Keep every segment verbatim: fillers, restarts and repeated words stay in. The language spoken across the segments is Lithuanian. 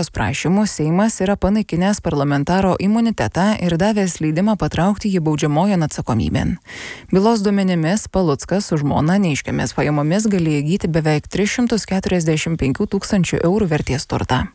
prokuratūros prašymu Seimas yra panaikinęs parlamentaro imunitetą ir davęs leidimą patraukti jį baudžiamojon atsakomybėn. Bylos duomenimis Paluckas su žmona neaiškiamis pajamomis galėjo įgyti beveik tris šimtus keturiasdešimt penkių tūkstančių eurų vertės turtą.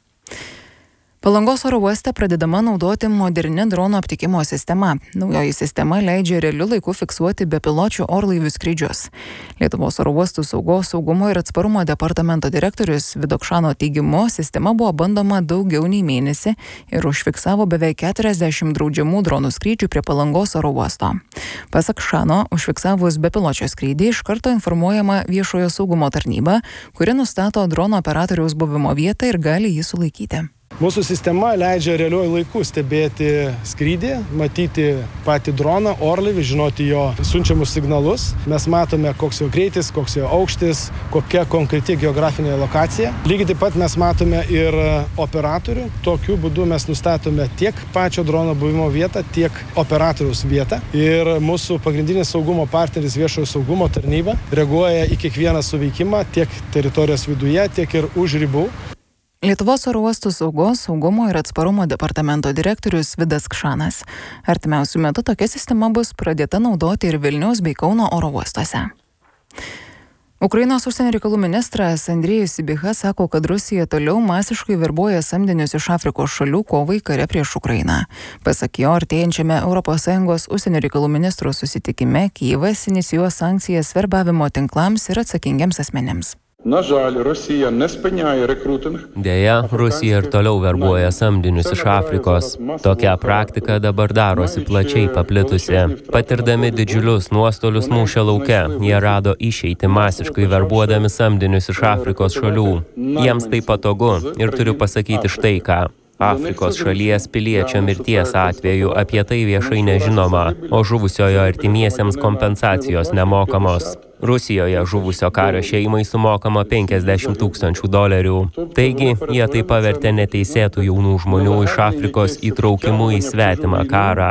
Palangos oro uoste pradedama naudoti moderni dronų aptikimo sistema. Naujoji sistema leidžia realiu laiku fiksuoti bepiločių orlaivių skrydžius. Lietuvos oro uostų saugos, saugumo ir atsparumo departamento direktorius Vidokšano teigimu, sistema buvo bandoma daugiau nei mėnesį ir užfiksavo beveik keturiasdešimt draudžiamų dronų skrydžių prie Palangos oro uosto. Pasak Šano, užfiksavus bepiločio skrydį iš karto informuojama viešojo saugumo tarnyba, kuri nustato drono operatoriaus buvimo vietą ir gali jį sulaikyti. Mūsų sistema leidžia realiuoju laiku stebėti skrydį, matyti patį droną, orlaivį, žinoti jo siunčiamus signalus. Mes matome, koks jo greitis, koks jo aukštis, kokia konkreti geografinė lokacija. Lygiai taip pat mes matome ir operatorių. Tokiu būdu mes nustatome tiek pačio drono buvimo vietą, tiek operatoriaus vietą. Ir mūsų pagrindinis saugumo partneris viešojo saugumo tarnyba reaguoja į kiekvieną suveikimą tiek teritorijos viduje, tiek ir už ribų. Lietuvos oro uostų saugos, saugumo ir atsparumo departamento direktorius Vidas Kšanas. Artimiausiu metu tokia sistema bus pradėta naudoti ir Vilniaus bei Kauno oro uostuose. Ukrainos užsienio reikalų ministras Andrėjus Sybiha sako, kad Rusija toliau masiškai verbuoja samdinius iš Afrikos šalių kovai kare prieš Ukrainą. Pasak jo, artėjančiame Europos Sąjungos užsienio reikalų ministrų susitikime Kijevas inicijuos sankcijas verbavimo tinklams ir atsakingiems asmenims. На жаль, Росія не спиняє рекрутинг. Deja, Rusija ir toliau verbuoja samdinius iš Afrikos. Tokia praktika dabar darosi plačiai paplitusi. Patirdami didžiulius nuostolius mūšio lauke, jie rado išeitį masiškai verbuodami samdinius iš Afrikos šalių. Jiems tai patogu ir turiu pasakyti štai ką. Afrikos šalies piliečio mirties atveju apie tai viešai nežinoma, o žuvusiojo artimiesiems kompensacijos nemokamos. Rusijoje žuvusio kario šeimai sumokama penkiasdešimt tūkstančių dolerių. Taigi, jie tai pavertė neteisėtų jaunų žmonių iš Afrikos įtraukimu į svetimą karą.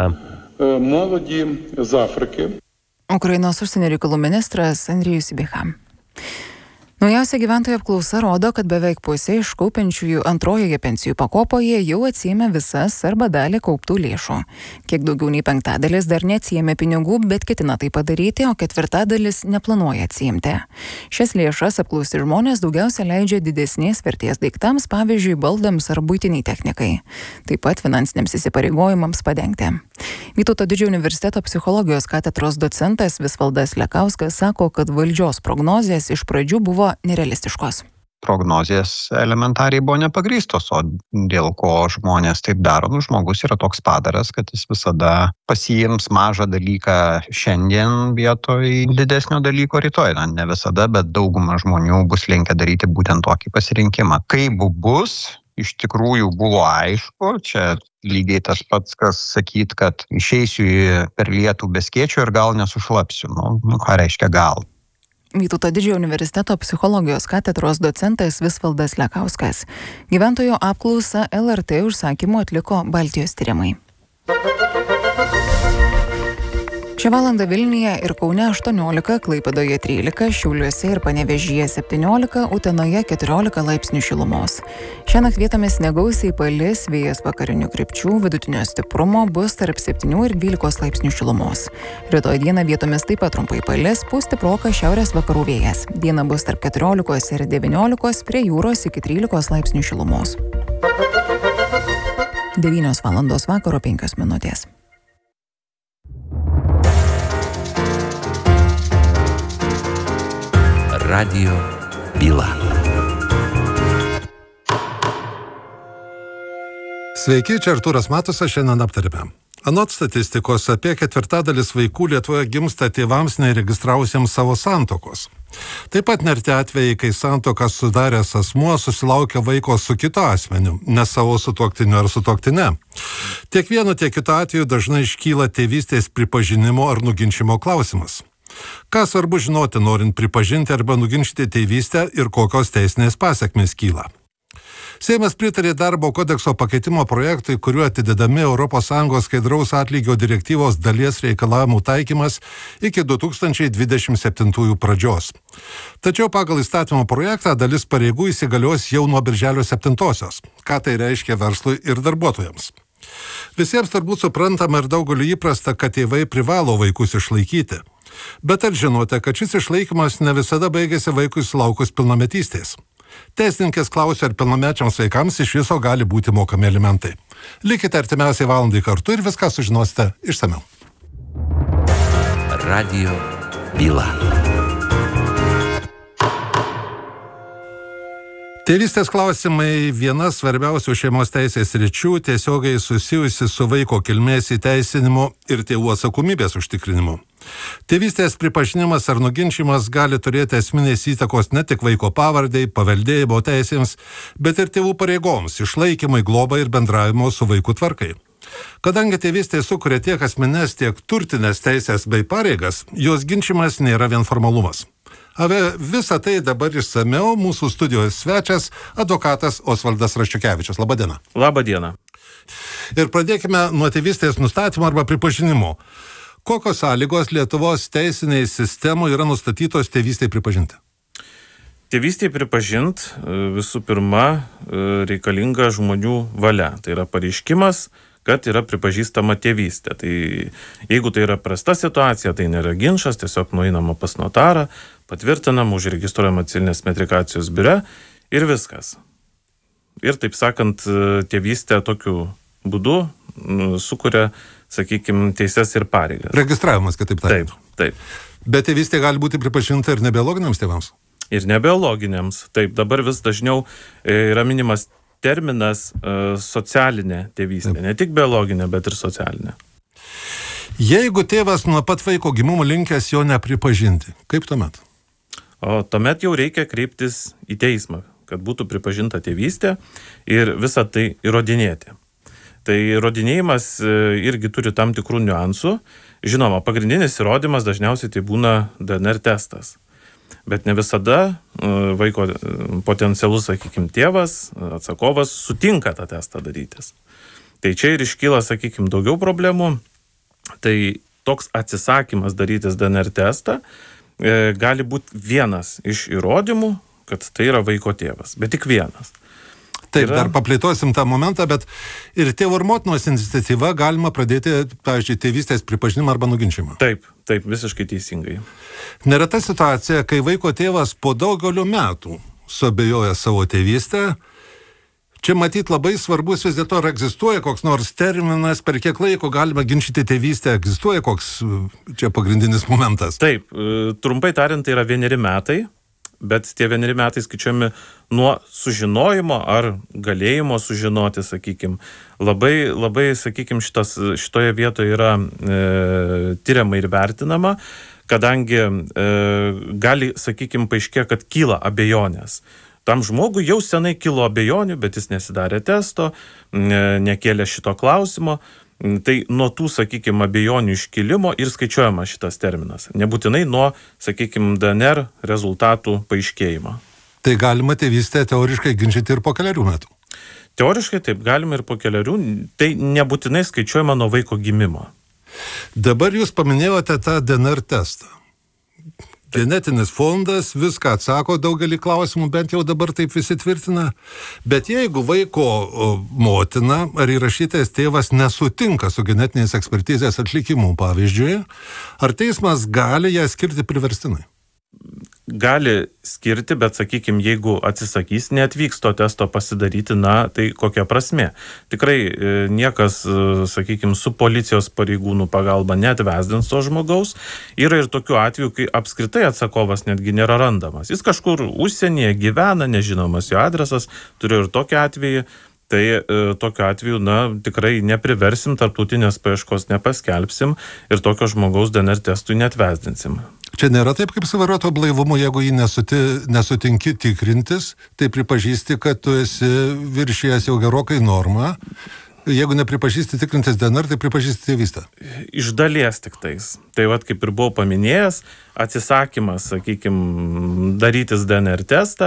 Ukrainos užsienio reikalų ministras Andrėjus Sybiha. Naujausia gyventojų apklausa rodo, kad beveik pusė iš kaupiančiųjų antrojoje pensijų pakopoje jau atsiėmė visas arba dalį kauptų lėšų. Kiek daugiau nei penktadalis dar neatsiėmė pinigų, bet ketina tai padaryti, o ketvirtadalis neplanuoja atsiimti. Šias lėšas apklausti žmonės daugiausia leidžia didesnės vertės daiktams, pavyzdžiui, baldams ar buitiniai technikai. Taip pat finansiniams įsipareigojimams padengti. Vytauto Didžiojo universiteto psichologijos katedros docentas Visvaldas Lekauskas sako, kad valdžios prognozės iš pradžių buvo nerealistiškos. Prognozės elementariai buvo nepagrįstos, o dėl ko žmonės taip daro, nu, žmogus yra toks padaras, kad jis visada pasiims mažą dalyką šiandien vietoj didesnio dalyko rytoj. Na, ne visada, bet dauguma žmonių bus linkę daryti būtent tokį pasirinkimą. Kaip bus, iš tikrųjų buvo aišku, čia lygiai tas pats, kas sakyt, kad išeisiu per lietų be skėčio ir gal nesušlapsiu. Nu, nu ką reiškia gal? Vytauto Didžiojo universiteto psichologijos katedros docentas Visvaldas Lekauskas. Gyventojų apklausą L R T užsakymu atliko Baltijos tyrimai. Šią valandą Vilniuje ir Kaune aštuoniolika, Klaipėdoje trylika, Šiauliuose ir Panevėžyje septyniolika, Utenoje keturiolika laipsnių šilumos. Šiąnakt vietomis negausiai palis, vėjas vakarinių krypčių, vidutinio stiprumo bus tarp septynių ir dvylikos laipsnių šilumos. Rytoj dieną vietomis taip pat trumpai palis, pūs stiprokas šiaurės vakarų vėjas. Diena bus tarp keturiolikos ir devyniolikos, prie jūros iki trylikos laipsnių šilumos. devynios valandos vakaro penkios minutės. Radio byla. Sveiki, čia Artūras Matusas, šiandien aptarėme. Anot statistikos, apie ketvirtadalis vaikų Lietuvoje gimsta tėvams neregistravusiems savo santuokos. Taip pat nerti atvejai, kai santuoką sudaręs asmuo susilaukia vaiko su kitu asmeniu, ne savo sutuoktiniu ar sutuoktine. Tiek vienu, tiek kitu atveju dažnai iškyla tėvystės pripažinimo ar nuginčimo klausimas. Ką svarbu žinoti, norint pripažinti arba nuginčyti tėvystę ir kokios teisinės pasekmės kyla? Seimas pritarė darbo kodekso pakeitimo projektui, kuriuo atidedami Europos Sąjungos skaidraus atlygio direktyvos dalies reikalavimų taikymas iki du tūkstančiai dvidešimt septintųjų pradžios. Tačiau pagal įstatymo projektą dalis pareigų įsigalios jau nuo birželio septintosios. Ką tai reiškia verslui ir darbuotojams? Visiems turbūt suprantama ir daugeliu įprasta, kad tėvai privalo vaikus išlaikyti. Bet ar žinote, kad šis išlaikymas ne visada baigėsi vaikui sulaukus pilnametystės? Teisininkės klausia, ar pilnamečiams vaikams iš viso gali būti mokami alimentai. Likite artimiausiai valandai kartu ir viską sužinosite išsamiau. Radio byla. Tėvystės klausimai viena svarbiausių šeimos teisės sričių, tiesiogiai susijusi su vaiko kilmės įteisinimu ir tėvų atsakomybės užtikrinimu. Tėvystės pripažinimas ar nuginčimas gali turėti esminės įtakos ne tik vaiko pavardei, paveldėjimo teisėms, bet ir tėvų pareigoms, išlaikymui, globai ir bendravimo su vaiku tvarkai. Kadangi tėvystė sukuria tiek asmenės, tiek turtinės teisės bei pareigas, jos ginčimas nėra vien formalumas. Apie visą tai dabar išsamiau mūsų studijos svečias, advokatas Osvaldas Raščiukevičius. Labadiena. Labadiena. Ir pradėkime nuo tėvystės nustatymo arba pripažinimo. Kokios sąlygos Lietuvos teisiniai sistemų yra nustatytos tėvystėje pripažinti? Tėvystėje pripažint visų pirma reikalinga žmonių valia. Tai yra pareiškimas, kad yra pripažįstama tėvystė. Tai jeigu tai yra prasta situacija, tai nėra ginčas, tiesiog nueinama pas notarą, patvirtinama, užregistruojama civilinės metrikacijos biure ir viskas. Ir taip sakant, tėvystė tokiu būdu sukuria, sakykime, teises ir pareigas. Registravimas, kitaip tariant. Taip, taip. Bet tėvystė gali būti pripažinta ir nebiologiniams tėvams? Ir nebiologiniams. Taip, dabar vis dažniau yra minimas terminas uh, socialinė tėvystė. Taip. Ne tik biologinė, bet ir socialinė. Jeigu tėvas nuo pat vaiko gimimo linkęs jo nepripažinti, kaip tuomet? O tuomet jau reikia kreiptis į teismą, kad būtų pripažinta tėvystė ir visą tai įrodinėti. Tai įrodinėjimas irgi turi tam tikrų niuansų. Žinoma, pagrindinis įrodymas dažniausiai tai būna D N R testas. Bet ne visada vaiko potencialus, sakykime, tėvas, atsakovas sutinka tą testą darytis. Tai čia ir iškyla, sakykime, daugiau problemų. Tai toks atsisakymas darytis D N R testą e, gali būti vienas iš įrodymų, kad tai yra vaiko tėvas, bet tik vienas. Taip, yra... dar paplėtosim tą momentą, bet ir tėvo ir motinos iniciatyva galima pradėti, pavyzdžiui, tėvystės pripažinimą arba nuginčimą. Taip, taip, visiškai teisingai. Nereta situacija, kai vaiko tėvas po daugelio metų suabejoja savo tėvystę. Čia matyt labai svarbus vis dėlto, ar egzistuoja koks nors terminas, per kiek laiko galima ginčyti tėvystę, egzistuoja koks čia pagrindinis momentas? Taip, trumpai tariant, tai yra vieneri metai, bet tie vieneri metai skaičiuojami nuo sužinojimo ar galėjimo sužinoti, sakykime. Labai, labai, sakykime, šitas, šitoje vietoje yra e, tyriama ir vertinama, kadangi e, gali, sakykime, paaiškėti, kad kyla abejonės. Tam žmogui jau senai kilo abejonių, bet jis nesidarė testo, nekėlė šito klausimo. Tai nuo tų, sakykime, abejonių iškilimo ir skaičiuojama šitas terminas. Nebūtinai nuo, sakykime, D N R rezultatų paaiškėjimo. Tai galima tėvystę teoriškai ginčyti ir po keliarių metų? Teoriškai taip galima ir po keliarių. Tai nebūtinai skaičiuojama nuo vaiko gimimo. Dabar jūs paminėjote tą D N R testą. Genetinis fondas viską atsako daugelį klausimų, bent jau dabar taip visi tvirtina. Bet jeigu vaiko motina ar įrašytas tėvas nesutinka su genetinės ekspertizės atlikimu, pavyzdžiui, ar teismas gali ją skirti priverstinai? Gali skirti, bet, sakykime, jeigu atsisakys, neatvyks to testo pasidaryti, na, tai kokia prasmė. Tikrai niekas, sakykime, su policijos pareigūnų pagalba neatvesdins to žmogaus. Yra ir tokių atvejų, kai apskritai atsakovas netgi nėra randamas. Jis kažkur užsienyje gyvena, nežinomas jo adresas, turiu ir tokį atvejį. Tai e, tokiu atveju, na, tikrai nepriversim, tarptautinės paieškos nepaskelbsim ir tokio žmogaus D N R testui neatvesdinsim. Čia nėra taip, kaip su vairuotojo blaivumu, jeigu jį nesuti, nesutinki tikrintis, tai pripažįsti, kad tu esi viršijęs jau gerokai normą. Jeigu nepripažįsti tikrintis D N R, tai pripažįsti tėvystę. Iš dalies tik tais. Tai vat, kaip ir buvau paminėjęs, atsisakymas, sakykime, darytis D N R testą,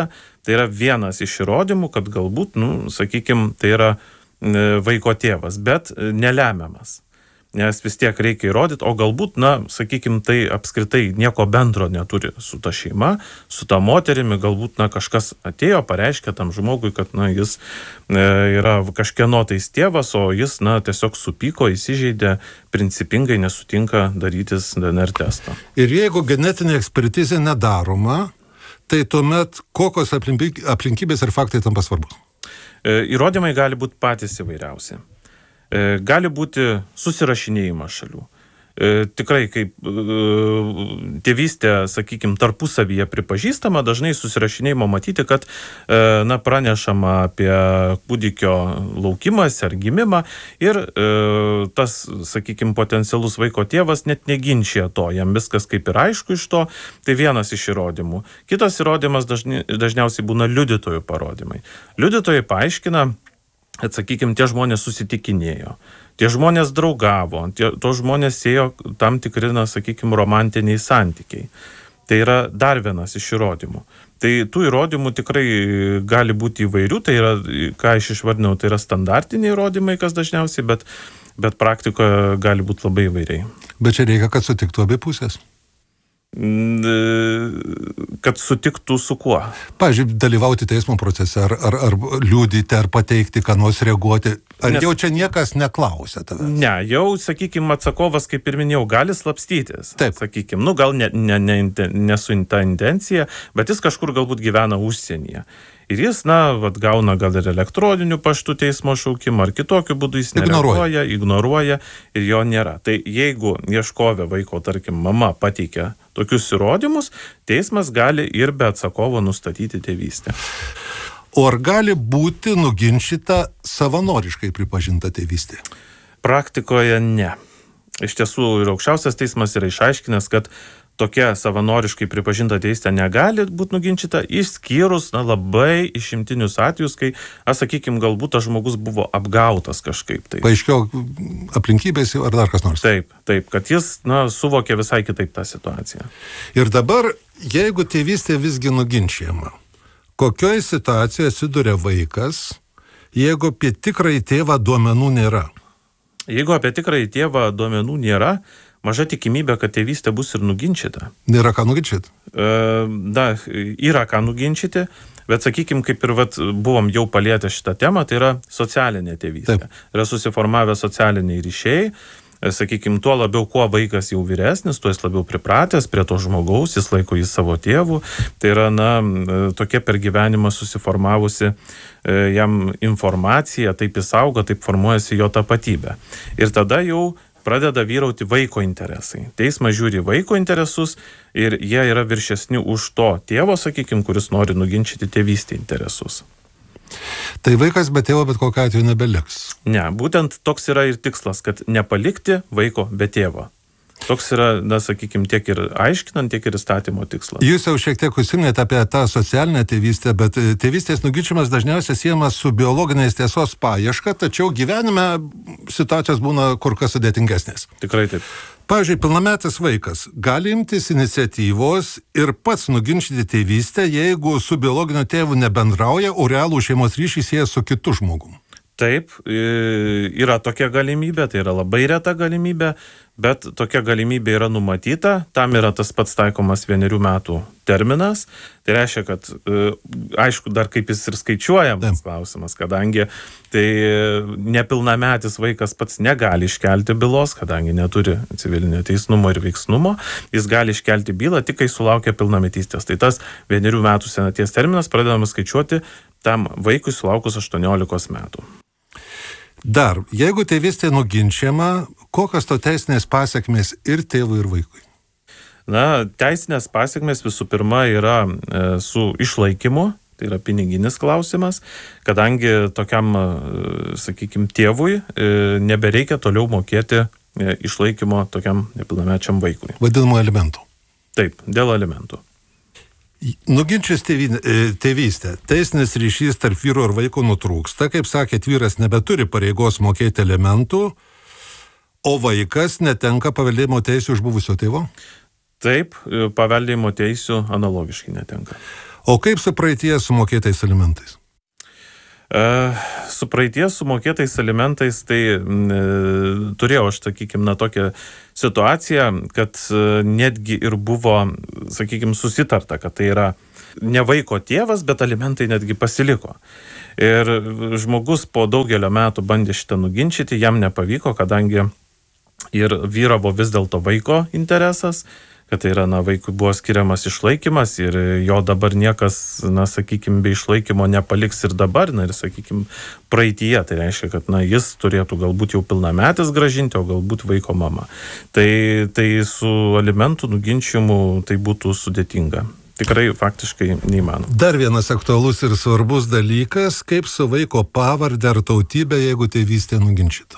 tai yra vienas iš įrodymų, kad galbūt, nu, sakykime, tai yra vaiko tėvas, bet nelemiamas. Nes vis tiek reikia įrodyti, o galbūt, na, sakykime, tai apskritai nieko bendro neturi su ta šeima, su ta moterimi, galbūt, na, kažkas atėjo, pareiškė tam žmogui, kad, na, jis e, yra kažkieno tais tėvas, o jis, na, tiesiog supyko, įsižeidė, principingai nesutinka darytis D N R testą. Ir jeigu genetinė ekspertizė nedaroma, tai tuomet kokios aplinkybės ir faktai tampa svarbus? E, įrodymai gali būti patys įvairiausi. Gali būti susirašinėjimas šalių. Tikrai, kaip tėvystė, sakykime, tarpusavyje pripažįstama, dažnai susirašinėjimo matyti, kad, na, pranešama apie kūdikio laukimąsi ar gimimą ir tas, sakykime, potencialus vaiko tėvas net neginčia to, jam viskas kaip ir aišku iš to, tai vienas iš įrodymų. Kitas įrodymas dažni, dažniausiai būna liudytojų parodymai. Liudytojai paaiškina, kad, sakykime, tie žmonės susitikinėjo, tie žmonės draugavo, tie, to žmonės ėjo tam tikri, na, sakykime, romantiniai santykiai. Tai yra dar vienas iš įrodymų. Tai tų įrodymų tikrai gali būti įvairių, tai yra, ką aš išvardinau, tai yra standartiniai įrodymai, kas dažniausiai, bet, bet praktikoje gali būti labai įvairiai. Bet čia reikia, kad sutiktų abi pusės. Kad sutiktų su kuo? Pavyzdžiui, dalyvauti teismo procese, ar, ar, ar liūdyti, ar pateikti, ką nors reaguoti. Ar Nes, jau čia niekas neklausia tavęs? Ne, jau, sakykime, atsakovas, kaip ir minėjau, gali slapstytis. Taip. Sakykime, nu gal ne, ne, ne, ne su ta intencija, bet jis kažkur galbūt gyvena užsienyje. Ir jis, na, vat, gauna gal ir elektroniniu paštu teismo šaukimą, ar kitokiu būdu jis nereaguoja, ignoruoja ir jo nėra. Tai jeigu ieškovė vaiko, tarkim, mama pateikia tokius įrodymus, teismas gali ir be atsakovo nustatyti tėvystę. O ar gali būti nuginčyta savanoriškai pripažinta tėvystė? Praktikoje ne. Iš tiesų ir aukščiausias teismas yra išaiškinęs, kad tokia savanoriškai pripažinta tėvystė negali būti nuginčyta, išskyrus, na, labai išimtinius atvejus, kai, aš sakykime, galbūt tas žmogus buvo apgautas kažkaip. Tai. Paaiškėjo aplinkybės ar dar kas nors? Taip, taip, kad jis, na, suvokė visai kitaip tą situaciją. Ir dabar, jeigu tėvystė visgi nuginčijama, kokioje situacijoje atsiduria vaikas, jeigu apie tikrąjį tėvą duomenų nėra? Jeigu apie tikrąjį tėvą duomenų nėra, maža tikimybė, kad tėvystė bus ir nuginčyta. Nėra ką nuginčyti? E, na, yra ką nuginčyti, bet, sakykime, kaip ir vat, buvom jau palietę šitą temą, tai yra socialinė tėvystė. Taip. Yra susiformavę socialiniai ryšiai, sakykime, tuo labiau, kuo vaikas jau vyresnis, tuo jis labiau pripratęs prie to žmogaus, jis laiko jį savo tėvų. Tai yra, na, tokia per gyvenimą susiformavusi jam informacija, taip jis auga, taip formuojasi jo tapatybė. Ir tada jau pradeda vyrauti vaiko interesai. Teismas žiūri vaiko interesus ir jie yra viršesni už to tėvo, sakykime, kuris nori nuginčyti tėvystį interesus. Tai vaikas be tėvo bet kokiu atveju nebeliks? Ne, būtent toks yra ir tikslas, kad nepalikti vaiko be tėvo. Toks yra, na, sakykime, tiek ir aiškinant, tiek ir įstatymo tikslas. Jūs jau šiek tiek užsiminėte apie tą socialinę tėvystę, bet tėvystės nuginčimas dažniausiai siejamas su biologiniais tiesos paieška, tačiau gyvenime situacijos būna kur kas sudėtingesnės. Tikrai taip. Pavyzdžiui, pilnametis vaikas gali imtis iniciatyvos ir pats nuginčyti tėvystę, jeigu su biologiniu tėvu nebendrauja, o realų šeimos ryšį sieja su kitu žmogum. Taip, yra tokia galimybė, tai yra labai reta galimybė, bet tokia galimybė yra numatyta, tam yra tas pats taikomas vienerių metų terminas. Tai reiškia, kad, aišku, dar kaip jis ir skaičiuojamas klausimas, kadangi tai nepilnametis vaikas pats negali iškelti bylos, kadangi neturi civilinio teisnumo ir veiksnumo, jis gali iškelti bylą tik kai sulaukia pilnametystės. Tai tas vienerių metų senaties terminas pradedamas skaičiuoti tam vaikui sulaukus aštuoniolikos metų. Dar, jeigu tėvystė nuginčiama, kokios to teisinės pasiekmės ir tėvui, ir vaikui? Na, teisinės pasiekmės visų pirma yra e, su išlaikymu, tai yra piniginis klausimas, kadangi tokiam, e, sakykime, tėvui e, nebereikia toliau mokėti e, išlaikymo tokiam nepilnamečiam vaikui. Vadinamo alimentų. Taip, dėl alimentų. Nuginčius tėvystę, teisinis ryšys tarp vyro ir vaiko nutrūksta, kaip sakėt, vyras nebeturi pareigos mokėti alimentų, o vaikas netenka paveldėjimo teisių iš buvusio tėvo? Taip, paveldėjimo teisių analogiškai netenka. O kaip su praeitie sumokėtais alimentais? Su praeities sumokėtais alimentais, tai e, turėjau aš, sakykime, na, tokią situaciją, kad netgi ir buvo, sakykime, susitarta, kad tai yra ne vaiko tėvas, bet alimentai netgi pasiliko. Ir žmogus po daugelio metų bandė šitą nuginčyti, jam nepavyko, kadangi ir vyravo vis dėlto vaiko interesas, kad tai yra, na, vaikui buvo skiriamas išlaikymas ir jo dabar niekas, na, sakykime, be išlaikymo nepaliks ir dabar, na, ir, sakykime, praeityje, tai reiškia, kad, na, jis turėtų galbūt jau pilnametis gražinti, o galbūt vaiko mama. Tai, tai su alimentų nuginčimu tai būtų sudėtinga. Tikrai faktiškai neįmanoma. Dar vienas aktualus ir svarbus dalykas, kaip su vaiko pavardė ar tautybė, jeigu tėvystė nuginčyta.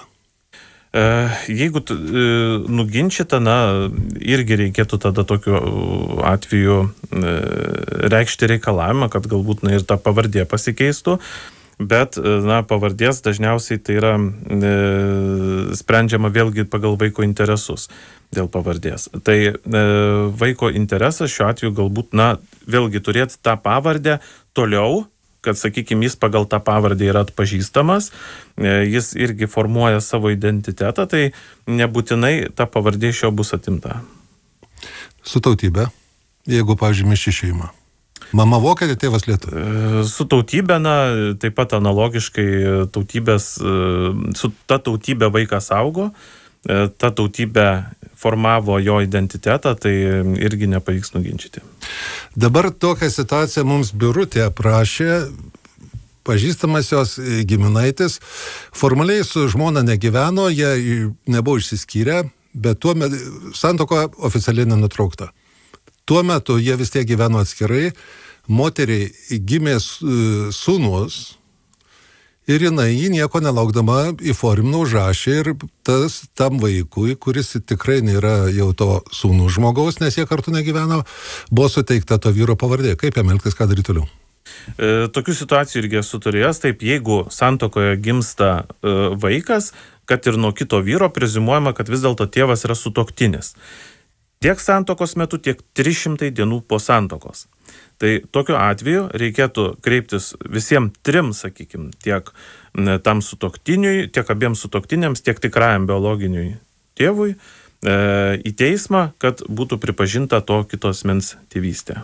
Jeigu nuginčyta, na, irgi reikėtų tada tokiu atveju reikšti reikalavimą, kad galbūt, na, ir ta pavardė pasikeistų, bet, na, pavardės dažniausiai tai yra e, sprendžiama vėlgi pagal vaiko interesus dėl pavardės. Tai e, vaiko interesas šiuo atveju galbūt, na, vėlgi turėti tą pavardę toliau, kad, sakykime, jis pagal tą pavardę yra atpažįstamas, jis irgi formuoja savo identitetą, tai nebūtinai ta pavardė iš jo bus atimta. Su tautybė, jeigu, pavyzdžiui, mišri šeima. Mama vokietė, tėvas lietuvis. Su tautybė, na, taip pat analogiškai tautybės, su ta tautybė vaikas augo, ta tautybė formavo jo identitetą, tai irgi nepavyks nuginčyti. Dabar tokią situaciją mums Birutė aprašė, pažįstamas jos giminaitis, formaliai su žmona negyveno, jie nebuvo išsiskyrę, bet tuo metu santuoka oficialiai nenutraukta. Tuo metu jie vis tiek gyveno atskirai, moteriai gimė sūnus, ir jinai jį nieko nelaukdama įformino užrašė ir tas tam vaikui, kuris tikrai nėra jau to sūnų žmogaus, nes jie kartu negyveno, buvo suteikta to vyro pavardė. Kaip jam elgtis, ką daryti toliau? E, tokių situacijų irgi esu turėjęs, taip, jeigu santuokoje gimsta e, vaikas, kad ir nuo kito vyro preziumuojama, kad vis dėlto tėvas yra sutuoktinis. Tiek santuokos metu, tiek trys šimtai dienų po santuokos. Tai tokiu atveju reikėtų kreiptis visiems trim, sakykime, tiek tam sutuoktiniui, tiek abiems sutuoktiniams, tiek tikrajam biologiniui tėvui e, į teismą, kad būtų pripažinta to kito asmens tėvystė.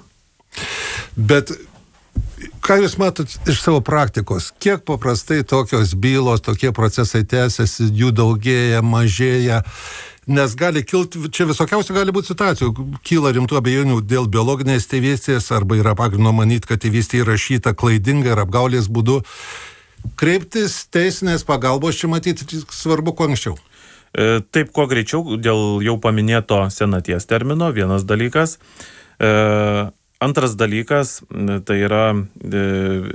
Bet ką jūs matot iš savo praktikos? Kiek paprastai tokios bylos, tokie procesai tęsiasi, jų daugėja, mažėja? Nes gali kilti, čia visokiausių gali būti situacijų, kyla rimtų abejonių dėl biologinės tėvystės arba yra pagrindo manyti, kad tėvystė įrašyta klaidingai ir apgaulės būdu. Kreiptis teisinės pagalbos čia matyti svarbu kuo anksčiau. E, taip, kuo greičiau, dėl jau paminėto senaties termino, vienas dalykas. E, antras dalykas, tai yra e,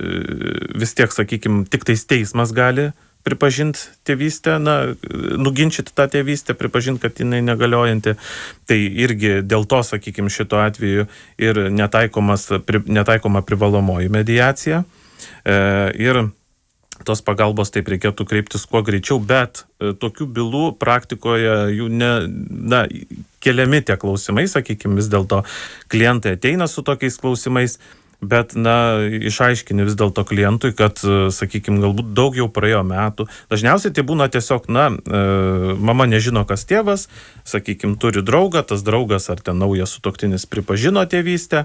vis tiek, sakykime, tik tais teismas gali pripažinti tėvystę, na, nuginčyti tą tėvystę, pripažinti, kad jinai negaliojanti. Tai irgi dėl to, sakykime, šito atveju ir netaikomas, netaikoma privalomoji mediacija. E, ir tos pagalbos taip reikėtų kreiptis kuo greičiau, bet e, tokių bylų praktikoje jų ne, na, keliami tie klausimai, sakykime, vis dėlto klientai ateina su tokiais klausimais, bet, na, išaiškini vis dėlto klientui, kad, sakykime, galbūt daug jau praėjo metų. Dažniausiai tai būna tiesiog, na, mama nežino, kas tėvas, sakykime, turi draugą, tas draugas ar ten naujas sutuoktinis pripažino tėvystę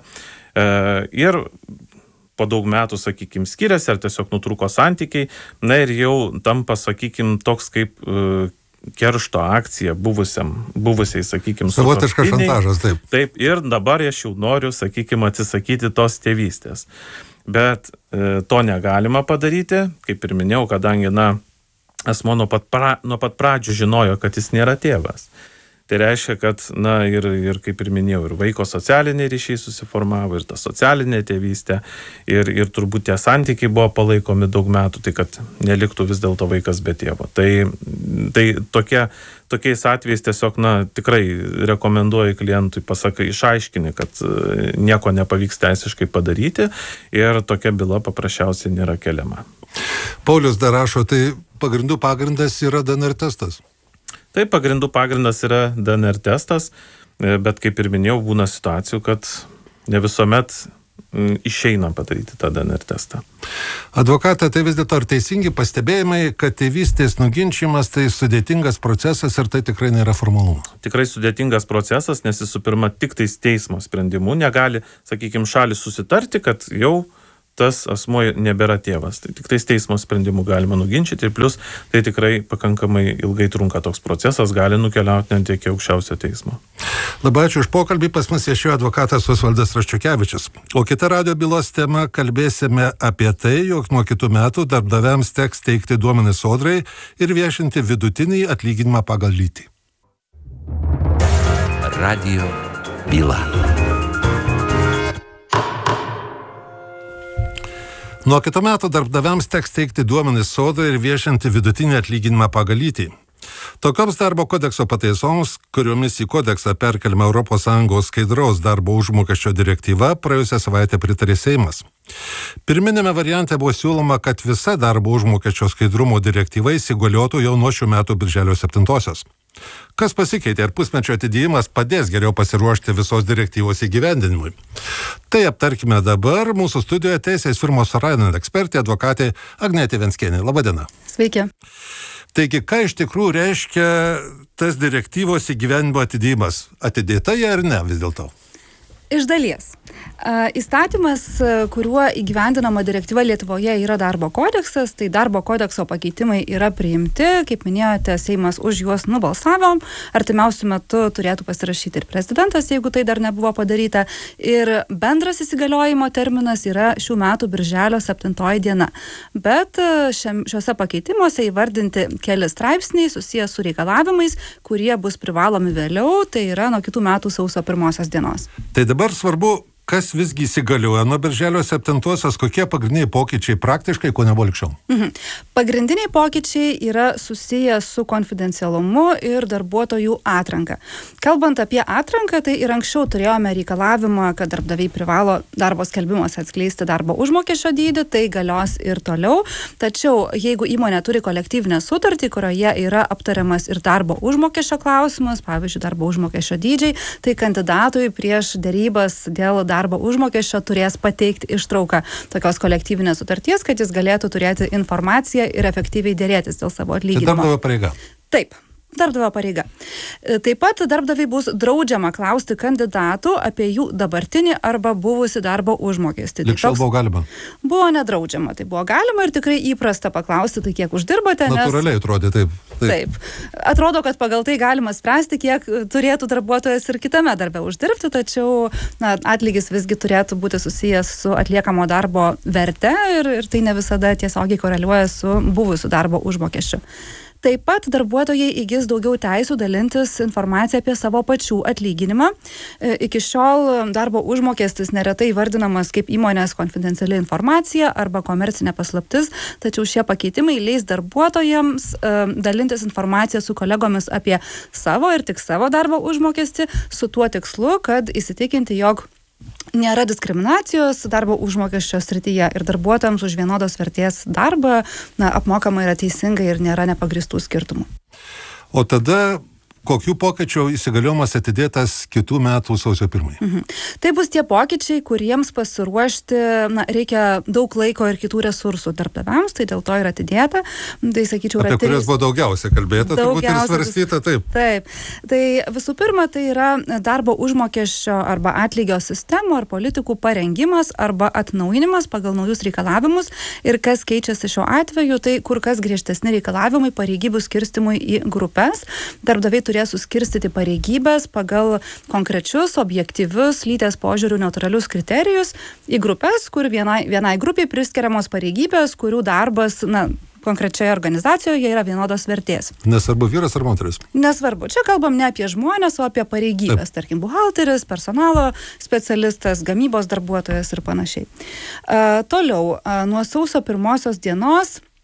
ir po daug metų, sakykime, skiriasi ar tiesiog nutrūko santykiai, na ir jau tampa, sakykime, toks kaip keršto akcija buvusiam, buvusiai, sakykime, savotiškas šantažas, taip. Taip, ir dabar aš jau noriu, sakykime, atsisakyti tos tėvystės. Bet e, to negalima padaryti, kaip ir minėjau, kadangi, na, asmuo nuo pat, pra, nuo pat pradžių žinojo, kad jis nėra tėvas. Tai reiškia, kad, na, ir, ir kaip ir minėjau, ir vaiko socialiniai ryšiai susiformavo, ir ta socialinė tėvystė, ir, ir turbūt tie santykiai buvo palaikomi daug metų, tai kad neliktų vis dėlto vaikas be tėvo. Tai, tai tokie, tokiais atvejais tiesiog, na, tikrai rekomenduoju klientui, pasakai, išaiškini, kad nieko nepavyks teisiškai padaryti ir tokia byla paprasčiausiai nėra keliama. Paulius dar rašo, tai pagrindų pagrindas yra D N R testas. Taip, pagrindų pagrindas yra D N R testas, bet kaip ir minėjau, būna situacijų, kad ne visuomet išeina padaryti tą D N R testą. Advokatą, tai vis dėlto ar teisingi pastebėjimai, kad tėvystės nuginčimas tai sudėtingas procesas ir tai tikrai nėra formalumas? Tikrai sudėtingas procesas, nes visų pirma tik tais teismo sprendimu negali, sakykime, šalis susitarti, kad jau tas asmuo nebėra tėvas. Tai tik tais teismo sprendimu galima nuginčyti ir plus tai tikrai pakankamai ilgai trunka toks procesas, gali nukeliauti net iki aukščiausio teismo. Labai ačiū už pokalbį, pas mus viešėjo advokatas Osvaldas Raščiukevičius. O kita radijo bylos tema kalbėsime apie tai, jog nuo kitų metų darbdaviams teks teikti duomenis sodrai ir viešinti vidutinį atlyginimą pagal lytį. Radijo byla. Nuo kitų metų darbdaviams teks teikti duomenis sodrai ir viešinti vidutinį atlyginimą pagal lytį. Tokioms darbo kodekso pataisoms, kuriomis į kodeksą perkeliama Europos Sąjungos skaidraus darbo užmokesčio direktyva, praėjusią savaitę pritarė Seimas. Pirminėme variante buvo siūloma, kad visa darbo užmokesčio skaidrumo direktyva įsigaliotų jau nuo šių metų birželio septintosios. Kas pasikeitė ir pusmečio atidėjimas padės geriau pasiruošti visos direktyvos įgyvendinimui? Tai aptarkime dabar. Mūsų studijoje teisės firmos Sorainen ekspertė, advokatė Agnetė Venckienė. Labadiena. Sveiki. Taigi, ką iš tikrųjų reiškia tas direktyvos įgyvendinimo atidėjimas? Atidėta jie ar ne vis dėlto? Iš dalies. Įstatymas, kuriuo įgyvendinama direktyva Lietuvoje yra darbo kodeksas, tai darbo kodekso pakeitimai yra priimti, kaip minėjote, Seimas už juos nubalsavo, artimiausiu metu turėtų pasirašyti ir prezidentas, jeigu tai dar nebuvo padaryta, ir bendras įsigaliojimo terminas yra šių metų birželio septintoji diena. Bet šiam, šiuose pakeitimuose įvardinti keli straipsniai susijęs su reikalavimais, kurie bus privalomi vėliau, tai yra nuo kitų metų sausio pirmosios dienos. Tai dabar svarbu, kas visgi įsigalioja nuo birželio septintosios, kokie pagrindiniai pokyčiai praktiškai, ko nebuvo likščiau? Mhm. Pagrindiniai pokyčiai yra susiję su konfidencialumu ir darbuotojų atranka. Kalbant apie atranką, tai ir anksčiau turėjome reikalavimą, kad darbdaviai privalo darbo skelbimuose atskleisti darbo užmokesčio dydį, tai galios ir toliau. Tačiau jeigu įmonė turi kolektyvinę sutartį, kurioje yra aptariamas ir darbo užmokesčio klausimas, pavyzdžiui, darbo užmokesčio dydžiai, tai kandidatui prieš dėrybas dėl darbo užmokesčio turės pateikti ištrauką tokios kolektyvinės sutarties, kad jis galėtų turėti informaciją ir efektyviai dėrėtis dėl savo atlyginimo. Tai darbdavio pareiga. Taip. Darbdavio pareiga. Taip pat darbdaviai bus draudžiama klausti kandidatų apie jų dabartinį arba buvusi darbo užmokestį. Likščiau buvo galima? Buvo nedraudžiama. Tai buvo galima ir tikrai įprasta paklausti, tai kiek uždirbate. Natūraliai nes... atrodė, taip, taip. Taip. Atrodo, kad pagal tai galima spręsti, kiek turėtų darbuotojas ir kitame darbe uždirbti, tačiau na, atlygis visgi turėtų būti susijęs su atliekamo darbo verte ir, ir tai ne visada tiesiogiai koreliuoja su buvusiu darbo užmokesčiu. Taip pat darbuotojai įgis daugiau teisų dalintis informaciją apie savo pačių atlyginimą. Iki šiol darbo užmokestis neretai vardinamas kaip įmonės konfidenciali informacija arba komercinė paslaptis, tačiau šie pakeitimai leis darbuotojams dalintis informaciją su kolegomis apie savo ir tik savo darbo užmokestį su tuo tikslu, kad įsitikinti, jog nėra diskriminacijos darbo užmokesčio srityje ir darbuotojams už vienodos vertės darbą na, apmokama yra teisingai ir nėra nepagristų skirtumų. O tada kokių pokyčių įsigaliojimas atidėtas kitų metų sausio pirmąją? Mhm. Tai bus tie pokyčiai, kuriems pasiruošti na, reikia daug laiko ir kitų resursų darbdaviams, tai dėl to yra atidėta. Tai, sakyčiau, apie yra kurias buvo daugiausia kalbėta, turbūt ir svarstyta, taip. Taip. Tai visų pirma, tai yra darbo užmokesčio arba atlygio sistemų ar politikų parengimas arba atnaujinimas pagal naujus reikalavimus ir kas keičiasi šiuo atveju, tai kur kas griežtesni reikalavimai pareigybių skirstimui į grupės. Darbdaviai turės suskirstyti pareigybės pagal konkrečius, objektyvius, lyties požiūrių neutralius kriterijus į grupės, kur vienai, vienai grupiai priskiriamos pareigybės, kurių darbas, na, konkrečioje organizacijoje yra vienodos vertės. Nesvarbu vyras ar moteris? Nesvarbu. Čia kalbam ne apie žmonės, o apie pareigybės. Taip. Tarkim, buhalteris, personalo specialistas, gamybos darbuotojas ir panašiai. Uh, toliau, uh, nuo sausio pirmosios dienos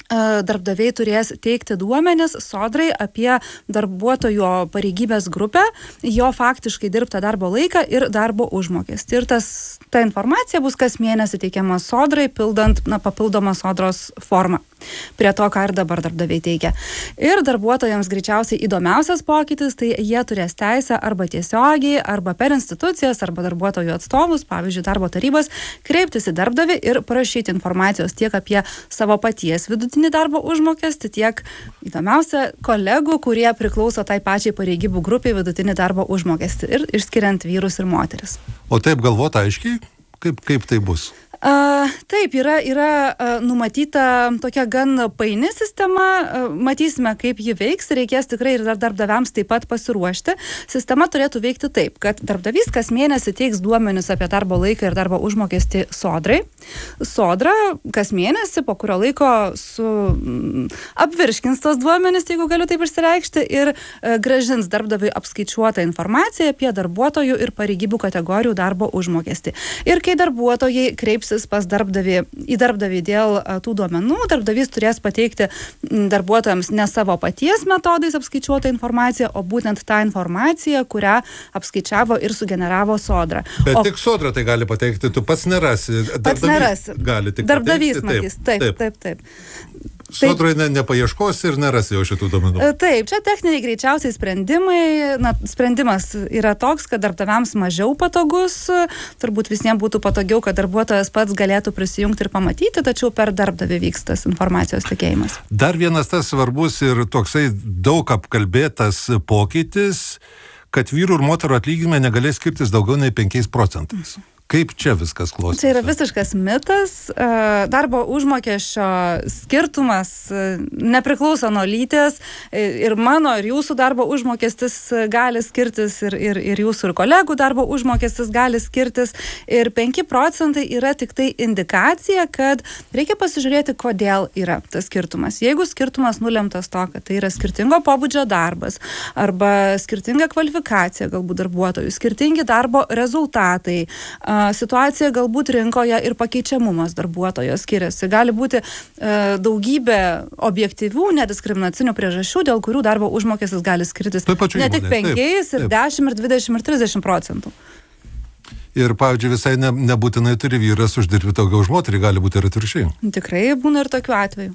darbdaviai turės teikti duomenis sodrai apie darbuotojo pareigybės grupę, jo faktiškai dirbtą darbo laiką ir darbo užmokestį. Ir tas, ta informacija bus kas mėnesį teikiama sodrai, pildant na, papildomą sodros formą prie to, ką ir dabar darbdaviai teikia. Ir darbuotojams greičiausiai įdomiausias pokytis, tai jie turės teisę arba tiesiogiai, arba per institucijas, arba darbuotojų atstovus, pavyzdžiui, darbo tarybas, kreiptis į darbdavį ir prašyti informacijos tiek apie savo paties vidutinį darbo užmokestį, tiek įdomiausia kolegų, kurie priklauso tai pačiai pareigybų grupiai vidutinį darbo užmokestį ir išskiriant vyrus ir moteris. O taip galvota aiškiai, kaip, kaip tai bus? Uh, taip, yra, yra uh, numatyta tokia gan paini sistema, uh, matysime, kaip ji veiks, reikės tikrai ir darbdaviams taip pat pasiruošti. Sistema turėtų veikti taip, kad darbdavys kas mėnesį teiks duomenis apie darbo laiką ir darbo užmokestį sodrai. Sodra kas mėnesį, po kurio laiko su, mm, apvirškins tos duomenis, jeigu galiu taip išsireikšti, ir uh, gražins darbdaviui apskaičiuotą informaciją apie darbuotojų ir pareigybių kategorijų darbo užmokestį. Ir kai darbuotojai kreips pas darbdavį, į darbdavį dėl tų duomenų, darbdavys turės pateikti darbuotojams ne savo paties metodais apskaičiuotą informaciją, o būtent tą informaciją, kurią apskaičiavo ir sugeneravo sodra. Bet o, tik sodra tai gali pateikti, tu pats nerasi. Pats nerasi. Gali tik darbdavys pateikti. matys. Taip, taip, taip. taip. Sodrai ne, nepaieškos ir nerasi jau šitų duomenų. Taip, čia techniniai greičiausiai sprendimai. Na, sprendimas yra toks, kad darbdaviams mažiau patogus. Turbūt visiems būtų patogiau, kad darbuotojas pats galėtų prisijungti ir pamatyti, tačiau per darbdavį vyksta informacijos tekėjimas. Dar vienas tas svarbus ir toksai daug apkalbėtas pokytis, kad vyrų ir moterų atlyginimai negalės skirtis daugiau nei penkiais procentais. Kaip čia viskas klostosi? Čia yra visiškas mitas. Darbo užmokesčio skirtumas nepriklauso nuo lyties ir mano ir jūsų darbo užmokestis gali skirtis ir, ir, ir jūsų ir kolegų darbo užmokestis gali skirtis ir penki procentai yra tik tai indikacija, kad reikia pasižiūrėti, kodėl yra tas skirtumas. Jeigu skirtumas nulemtas to, kad tai yra skirtingo pobūdžio darbas arba skirtinga kvalifikacija galbūt darbuotojų, skirtingi darbo rezultatai, situacija galbūt rinkoje ir pakeičiamumas darbuotojo skiriasi. Gali būti e, daugybė objektyvių, nediskriminacinių priežasčių, dėl kurių darbo užmokestis gali skirtis ne tik penkiais, ir dešimt, ir dvidešimt, ir trisdešimt procentų. Ir, pavyzdžiui, visai ne, nebūtinai turi vyras uždirbti daugiau už moterį, gali būti ir atvirkščiai. Tikrai būna ir tokių atvejų.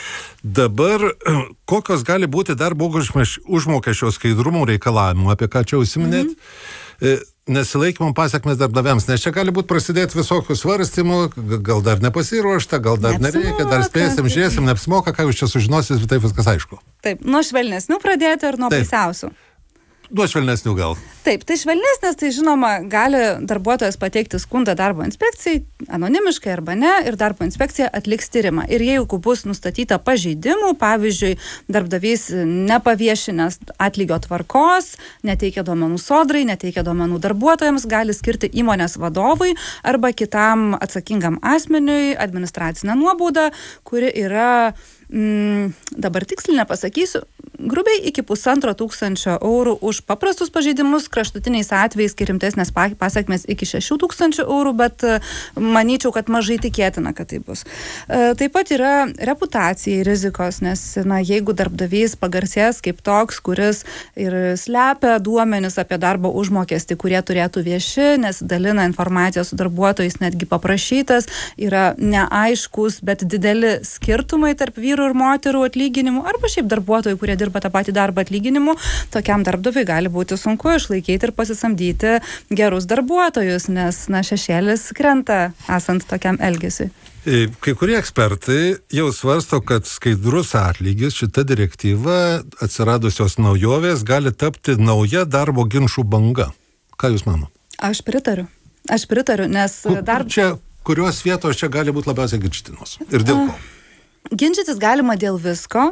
Dabar, kokios gali būti darbo užmokesčio skaidrumo reikalavimų, apie ką čia užsiminėt? Mm-hmm. Nesilaikymo pasiekmes darbdaviams, nes čia gali būti prasidėti visokių svarstymų, gal dar nepasiruošta, gal dar neapsimoka, nereikia, dar spėsim, žiūrėsim, neapsimoka, ką jūs čia sužinosit ir taip viskas aišku. Taip, nuo švelnesnių pradėti ir nuo baisiausių. Nuo švelnesnių gal. Taip, tai švelnesnės, tai žinoma, gali darbuotojas pateikti skundą darbo inspekcijai, anonimiškai arba ne, ir darbo inspekcija atliks tyrimą. Ir jeigu bus nustatyta pažeidimų, pavyzdžiui, darbdavys nepaviešinęs atlygio tvarkos, neteikia duomenų sodrai, neteikia duomenų darbuotojams, gali skirti įmonės vadovui arba kitam atsakingam asmeniui administracinę nuobaudą, kuri yra, mm, dabar tiksliai nepasakysiu, grubiai iki pusantro tūkstančio eurų už paprastus pažeidimus, kraštutiniais atvejais, kai rimtesnės pasiekmes iki šešių tūkstančių eurų, bet manyčiau, kad mažai tikėtina, kad tai bus. Taip pat yra reputacijai rizikos, nes na, jeigu darbdavys pagarsės kaip toks, kuris ir slepia duomenis apie darbo užmokestį, kurie turėtų vieši, nes dalina informaciją su darbuotojais, netgi paprašytas, yra neaiškus, bet dideli skirtumai tarp vyrų ir moterų atlyginimų, arba šiaip darbuotojų, kurie dirba tą patį darbą atlyginimu, tokiam darbdaviui gali būti sunku išlaikyti ir pasisamdyti gerus darbuotojus, nes na, šešėlis krenta esant tokiam elgesiui. Kai kurie ekspertai jau svarsto, kad skaidrus atlygis, šita direktyva, atsiradusios naujovės, gali tapti nauja darbo ginčų banga. Ką Jūs mano? Aš pritariu. Aš pritariu, nes dar... Čia, kurios vietos čia gali būti labiausiai ginčytinos? Ir dėl ko? Ginčytis galima dėl visko.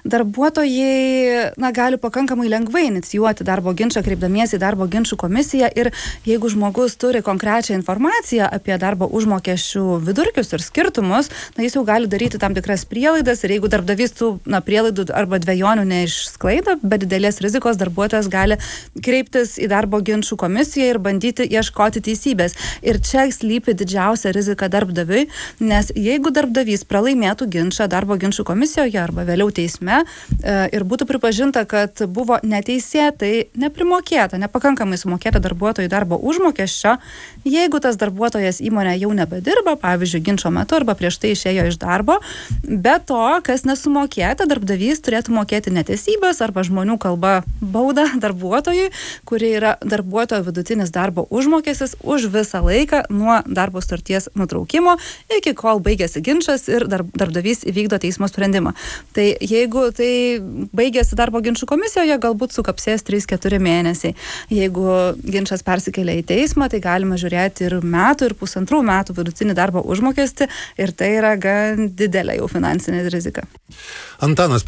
Darbuotojai na, gali pakankamai lengvai inicijuoti darbo ginčą, kreipdamiesi į darbo ginčų komisiją ir jeigu žmogus turi konkrečią informaciją apie darbo užmokesčių vidurkius ir skirtumus, na, jis jau gali daryti tam tikras prielaidas ir jeigu darbdavys tų na, prielaidų arba dvejonių neišsklaido, be didelės rizikos darbuotojas gali kreiptis į darbo ginčų komisiją ir bandyti ieškoti teisybės. Ir čia slypi didžiausia rizika darbdaviui, nes jeigu darbdavys pralaimėtų ginčą, ginčą darbo ginčų komisijoje arba vėliau teisme ir būtų pripažinta, kad buvo neteisėtai neprimokėta, nepakankamai sumokėta darbuotojų darbo užmokesčio, jeigu tas darbuotojas įmonė jau nebedirba, pavyzdžiui, ginčo metu arba prieš tai išėjo iš darbo, be to, kas nesumokėta, darbdavys turėtų mokėti neteisybės arba žmonių kalba baudą darbuotojui, kuri yra darbuotojo vidutinis darbo užmokestis už visą laiką nuo darbo sutarties nutraukimo iki kol baigėsi ginčas ir darbdavys įvykdo teismo sprendimą. Tai jeigu tai baigėsi darbo ginčų komisijoje, galbūt sukapsės trys keturi mėnesiai. Jeigu ginčas persikelia į teismą, tai galima žiūrėti ir metų, ir pusantrų metų vidutinį darbo užmokestį ir tai yra gan didelė jau finansinė rizika. Antanas